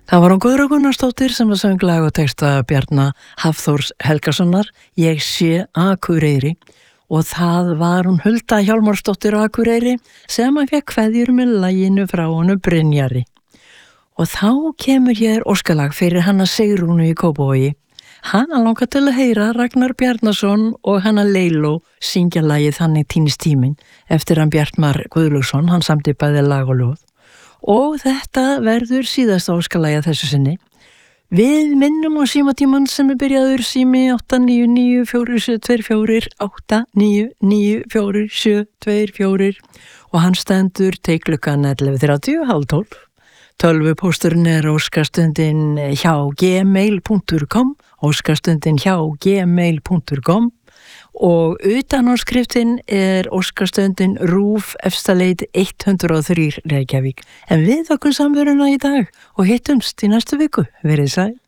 Það var hún Guðrún Gunnarsdóttir sem að söng lag og texta Bjarna Hafþórs Helgasonar, Ég sé Akureyri, og það var hún Hulda Hjálmarsdóttir á Akureyri sem að fekk kveðjur með laginu frá honu Brynjari. Og þá kemur hér óskalag fyrir hana Sigrúnu í Kópavogi. Hana langar til að heyra Ragnar Bjarnason og hana Leiló syngja lagið Þannig týnist tíminn eftir hann Bjartmar Guðlaugsson, hann samdi bæði lag og ljóð. Og þetta verður síðasta óskalagið þessu sinni. Við minnum á símatíman sem byrjaður sími 8994724 8994724 og hann stendur til klukkan 11:30, 11:30. Tölvupósturinn óskastundin hjá gmail.com, óskastundin hjá gmail.com. Og utanáskriftinn óskastundin RÚV Efstaleit 103 Reykjavík. En við þökkum samveruna í dag og hittumst í næstu viku. Verið sæl.